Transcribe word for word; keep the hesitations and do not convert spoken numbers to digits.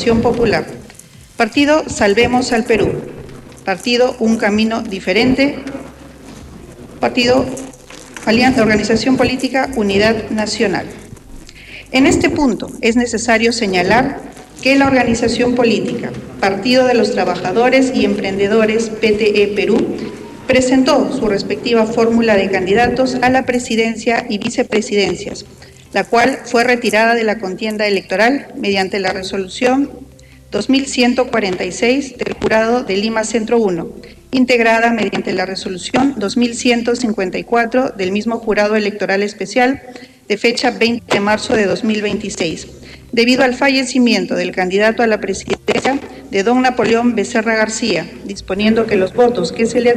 Renovación Popular, Partido Salvemos al Perú, Partido Un Camino Diferente, Partido Alianza, Organización Política Unidad Nacional. En este punto es necesario señalar que la organización política Partido de los Trabajadores y Emprendedores P T E Perú presentó su respectiva fórmula de candidatos a la presidencia y vicepresidencias, la cual fue retirada de la contienda electoral mediante la resolución dos mil ciento cuarenta y seis del Jurado de Lima Centro uno, integrada mediante la resolución dos mil ciento cincuenta y cuatro del mismo Jurado Electoral Especial de fecha veinte de marzo de dos mil veintiséis, debido al fallecimiento del candidato a la presidencia de don Napoleón Becerra García, disponiendo que los votos que se le